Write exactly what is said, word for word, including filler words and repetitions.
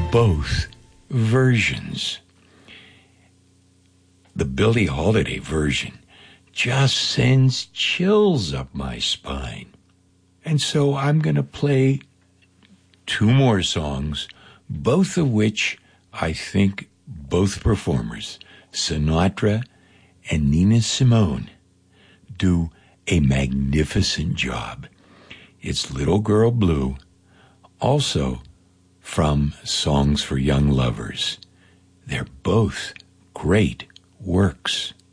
both versions. The Billie Holiday version just sends chills up my spine. And so I'm going to play two more songs, both of which I think both performers, Sinatra and Nina Simone, do a magnificent job. It's Little Girl Blue, also from Songs for Young Lovers. They're both great works.